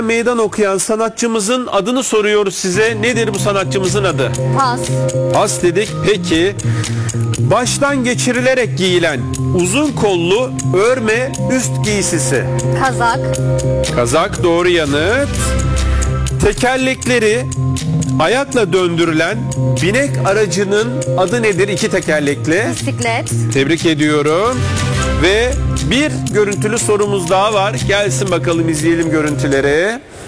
Meydan okuyan sanatçımızın adını soruyoruz size. Nedir bu sanatçımızın adı? Pas. Pas dedik. Peki. Baştan geçirilerek giyilen uzun kollu örme üst giysisi. Kazak. Kazak doğru yanıt. Tekerlekleri ayakla döndürülen binek aracının adı nedir? İki tekerlekli. Bisiklet. Tebrik ediyorum. Ve bir görüntülü sorumuz daha var. Gelsin bakalım, izleyelim görüntüleri.